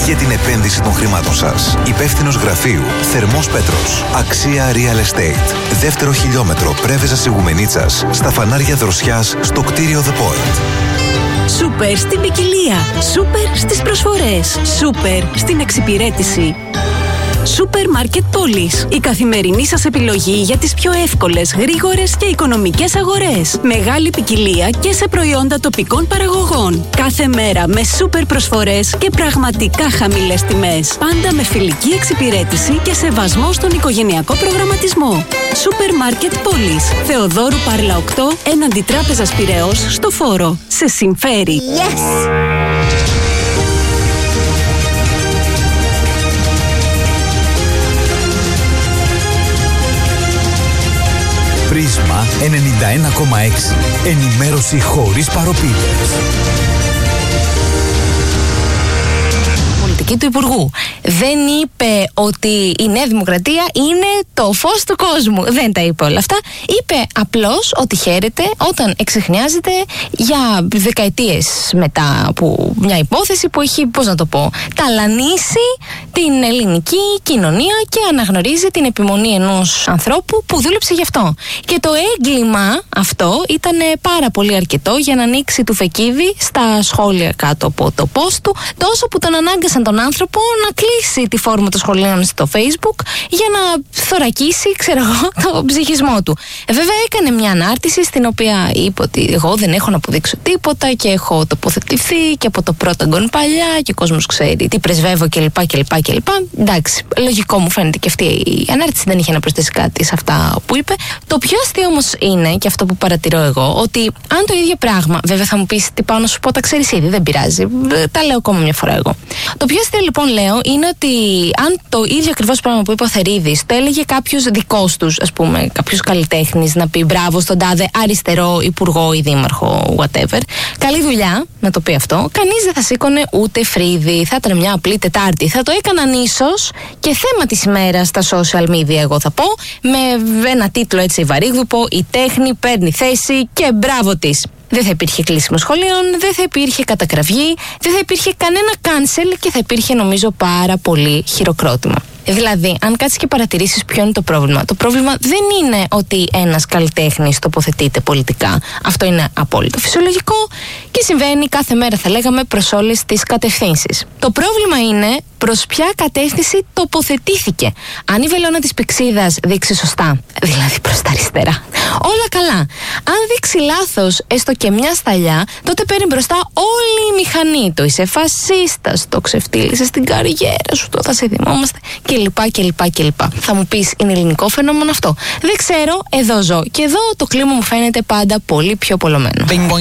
για την επένδυση των χρημάτων σας. Υπεύθυνος γραφείου Θερμός Πέτρος. Αξία Real Estate. Δεύτερο χιλιόμετρο Πρέβεζας Ιγουμενίτσας. Στα φανάρια Δροσιάς στο κτίριο The Point. Σούπερ στην ποικιλία. Σούπερ στις προσφορές. Σούπερ στην εξυπηρέτηση. Σούπερ Μάρκετ Πόλης. Η καθημερινή σας επιλογή για τις πιο εύκολες, γρήγορες και οικονομικές αγορές. Μεγάλη ποικιλία και σε προϊόντα τοπικών παραγωγών. Κάθε μέρα με σούπερ προσφορές και πραγματικά χαμηλές τιμές. Πάντα με φιλική εξυπηρέτηση και σεβασμό στον οικογενειακό προγραμματισμό. Σούπερ Μάρκετ Πόλης. Θεοδόρου Πάρλα 8, έναντι Τράπεζας Πειραιώς, στο Φόρο. Σε συμφέρει. Yes! Πρίσμα 91,6. Ενημέρωση χωρίς παροπίδες. Του Υπουργού. Δεν είπε ότι η Νέα Δημοκρατία είναι το φως του κόσμου. Δεν τα είπε όλα αυτά. Είπε απλώς ότι χαίρεται όταν εξεχνιάζεται για δεκαετίες μετά από μια υπόθεση που έχει, πώς να το πω, ταλανίσει την ελληνική κοινωνία και αναγνωρίζει την επιμονή ενός ανθρώπου που δούλεψε γι' αυτό. Και το έγκλημα αυτό ήταν πάρα πολύ αρκετό για να ανοίξει του φεκίδι στα σχόλια κάτω από το post του, τόσο που τον ανάγκασαν τον άνθρωπο να κλείσει τη φόρμα των σχολείων στο Facebook για να θωρακίσει, ξέρω εγώ, τον ψυχισμό του. Βέβαια έκανε μια ανάρτηση στην οποία είπε ότι εγώ δεν έχω να αποδείξω τίποτα και έχω τοποθετηθεί και από το Πρόταγκον παλιά και ο κόσμος ξέρει τι πρεσβεύω κλπ. Εντάξει, λογικό μου φαίνεται και αυτή η ανάρτηση, δεν είχε να προσθέσει κάτι σε αυτά που είπε. Το πιο αστείο όμως είναι, και αυτό που παρατηρώ εγώ, ότι αν το ίδιο πράγμα, βέβαια θα μου πεις τι πάω να σου πω, τα ξέρεις ήδη, δεν πειράζει, τα λέω ακόμα μια φορά εγώ. Το πιο αστείο λοιπόν λέω είναι ότι αν το ίδιο ακριβώς πράγμα που είπε ο Θερίδης το έλεγε κάποιος δικός τους, ας πούμε, κάποιος καλλιτέχνης, να πει μπράβο στον τάδε αριστερό υπουργό ή δήμαρχο, whatever, καλή δουλειά, να το πει αυτό, κανείς δεν θα σήκωνε ούτε φρύδι, θα ήταν μια απλή Τετάρτη. Θα το έκαναν ίσως και θέμα της ημέρας στα social media, εγώ θα πω, με ένα τίτλο έτσι βαρύγδουπο, η τέχνη παίρνει θέση και μπράβο της. Δεν θα υπήρχε κλείσιμο σχολείων, δεν θα υπήρχε κατακραυγή, δεν θα υπήρχε κανένα cancel και θα υπήρχε νομίζω πάρα πολύ χειροκρότημα. Δηλαδή, αν κάτσεις και παρατηρήσεις ποιο είναι το πρόβλημα. Το πρόβλημα δεν είναι ότι ένας καλλιτέχνης τοποθετείται πολιτικά. Αυτό είναι απόλυτα φυσιολογικό και συμβαίνει κάθε μέρα, θα λέγαμε, προς όλες τις κατευθύνσεις. Το πρόβλημα είναι προς ποια κατεύθυνση τοποθετήθηκε. Αν η βελόνα της πηξίδας δείξει σωστά, δηλαδή προς τα αριστερά, όλα καλά. Αν δείξει λάθος, έστω και μια σταλιά, τότε παίρνει μπροστά όλη η μηχανή. Το είσαι φασίστας, το ξεφτύλισες στην καριέρα σου, το θα σε θυμόμαστε κλπ. Θα μου πεις, είναι ελληνικό φαινόμενο αυτό? Δεν ξέρω, εδώ ζω. Και εδώ το κλίμα μου φαίνεται πάντα πολύ πιο πολλωμένο.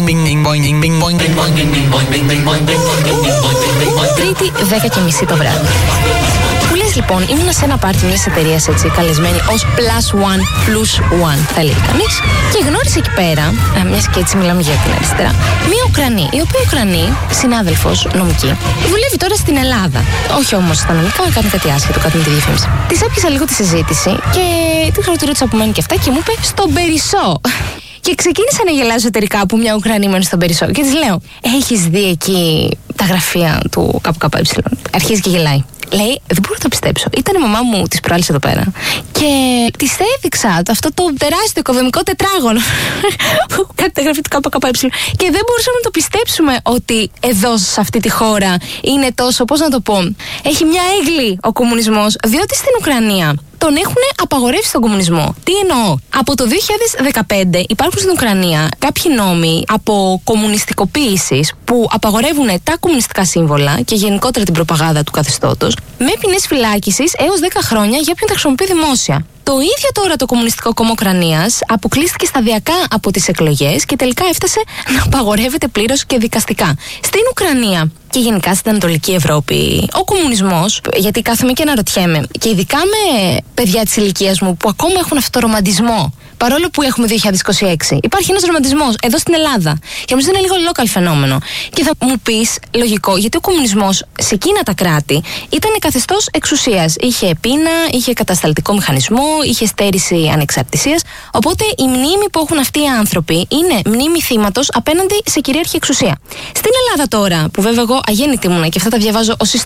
Τρίτη, 10:30 το βράδυ. Που λες λοιπόν, ήμουν σε ένα πάρτι μιας εταιρείας έτσι, καλεσμένη ως +1+1, θα λέει κανείς, και γνώρισε εκεί πέρα, μιας και έτσι μιλάμε για την αριστερά, μια Ουκρανή, η οποία Ουκρανή, συνάδελφος νομική, δουλεύει τώρα στην Ελλάδα. Όχι όμως στα νομικά, κάνει κάτι άσχετο, κάτι με τη διαφήμιση. Της έπιασα λίγο τη συζήτηση και τη ρώτησα που μένει και αυτά και μου είπε στον Περισσό. Και ξεκίνησα να γελάω εσωτερικά που μια Ουκρανή μένει στον Περισσό. Και της λέω, έχεις δει εκεί τα γραφεία του ΚΚΕ? Αρχίζει και γελάει. Λέει, δεν μπορώ να το πιστέψω. Ήταν η μαμά μου της προάλλης εδώ πέρα. Και της έδειξα αυτό το τεράστιο οικοδομικό τετράγωνο. Κάτι τα γραφεία του ΚΚΕ. Και δεν μπορούσαμε να το πιστέψουμε ότι εδώ σε αυτή τη χώρα είναι τόσο, πώς να το πω, έχει μια έγκλη ο κομμουνισμός. Διότι στην Ουκρανία τον έχουν απαγορεύσει τον κομμουνισμό. Τι εννοώ? Από το 2015 υπάρχουν στην Ουκρανία κάποιοι νόμοι αποκομμουνιστικοποίησης που απαγορεύουν τα κομμουνιστικά σύμβολα και γενικότερα την προπαγάνδα του καθεστώτος με ποινές φυλάκισης έως 10 χρόνια για όποιον τα χρησιμοποιεί δημόσια. Το ίδιο τώρα το Κομμουνιστικό Κόμμα Ουκρανίας αποκλείστηκε σταδιακά από τις εκλογές και τελικά έφτασε να απαγορεύεται πλήρως και δικαστικά. Στην Ουκρανία και γενικά στην Ανατολική Ευρώπη, ο κομμουνισμός, γιατί κάθομαι και αναρωτιέμαι, και ειδικά με παιδιά της ηλικίας μου που ακόμα έχουν αυτό το ρομαντισμό, παρόλο που έχουμε 2026, υπάρχει ένας ρομαντισμός εδώ στην Ελλάδα. Και νομίζω είναι λίγο local φαινόμενο. Και θα μου πεις, λογικό, γιατί ο κομμουνισμός σε εκείνα τα κράτη ήταν καθεστώς εξουσίας. Είχε πείνα, είχε κατασταλτικό μηχανισμό, είχε στέρηση ανεξαρτησίας. Οπότε η μνήμη που έχουν αυτοί οι άνθρωποι είναι μνήμη θύματος απέναντι σε κυρίαρχη εξουσία. Στην Ελλάδα τώρα, που βέβαια εγώ αγέννητη ήμουνα και αυτά τα διαβάζω ως